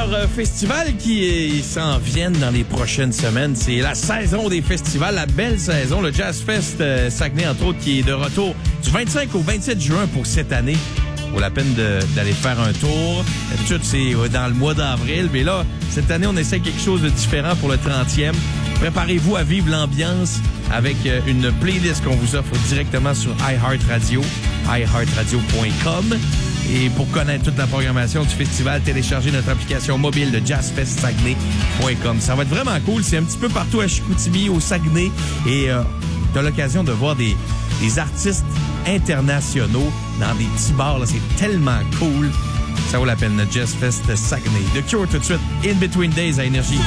Festival qui s'en viennent dans les prochaines semaines. C'est la saison des festivals, la belle saison. Le Jazz Fest Saguenay, entre autres, qui est de retour du 25 au 27 juin pour cette année. Vaut la peine d'aller faire un tour. D'habitude, c'est dans le mois d'avril. Mais là, cette année, on essaie quelque chose de différent pour le 30e. Préparez-vous à vivre l'ambiance avec une playlist qu'on vous offre directement sur iHeartRadio, iHeartRadio.com. Et pour connaître toute la programmation du festival, téléchargez notre application mobile de jazzfestsaguenay.com. Ça va être vraiment cool. C'est un petit peu partout à Chicoutimi, au Saguenay. Et t'as l'occasion de voir des artistes internationaux dans des petits bars. Là, c'est tellement cool. Ça vaut la peine, le Jazz Fest Saguenay. The Cure tout de suite, In Between Days à Énergie.